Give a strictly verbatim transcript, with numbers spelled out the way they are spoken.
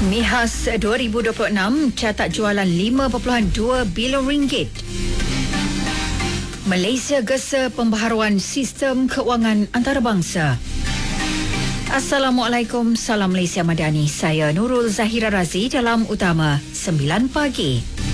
MIHAS dua ribu dua puluh enam catat jualan lima perpuluhan dua bilion ringgit. Malaysia gesa pembaharuan sistem keuangan antarabangsa. Assalamualaikum, salam Malaysia Madani. Saya Nurul Zahira Razi dalam Utama sembilan pagi.